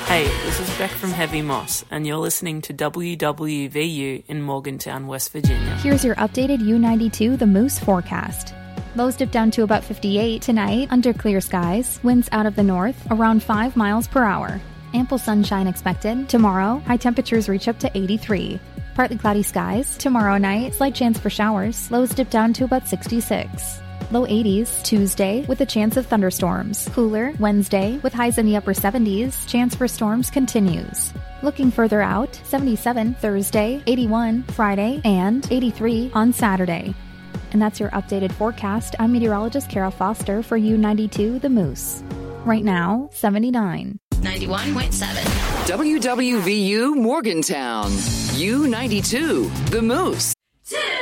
Hey, this is Beck from Heavy Moss, and you're listening to WWVU in Morgantown, West Virginia. Here's your updated U92 The Moose forecast. Lows dip down to about 58 tonight under clear skies. Winds out of the north around 5 miles per hour. Ample sunshine expected. Tomorrow, high temperatures reach up to 83. Partly cloudy skies. Tomorrow night, slight chance for showers. Lows dip down to about 66. Low 80s Tuesday with a chance of thunderstorms. Cooler Wednesday with highs in the upper 70s. Chance for storms continues. Looking further out, 77 Thursday, 81 Friday, and 83 on Saturday. And that's your updated forecast. I'm meteorologist Kara Foster for U92 The Moose. Right now, 79. 91.7. WWVU Morgantown. U92 The Moose.